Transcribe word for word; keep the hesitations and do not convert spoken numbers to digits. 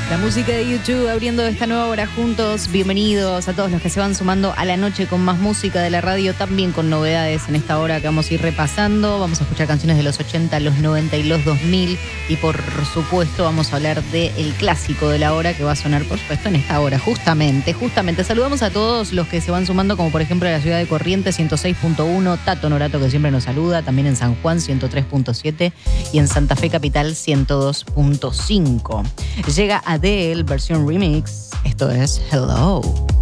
La música de YouTube abriendo esta nueva hora juntos. Bienvenidos a todos los que se van sumando a la noche con más música de la radio, también con novedades en esta hora que vamos a ir repasando. Vamos a escuchar canciones de los ochenta, los noventa y los dos mil. Y por supuesto vamos a hablar del clásico de la hora que va a sonar, por supuesto, en esta hora. Justamente, justamente. Saludamos a todos los que se van sumando, como por ejemplo en la ciudad de Corrientes, ciento seis punto uno. Tato Norato, que siempre nos saluda. También en San Juan, ciento tres punto siete. Y en Santa Fe Capital, ciento dos punto cinco. Llega Adele, versión remix. Esto es Hello.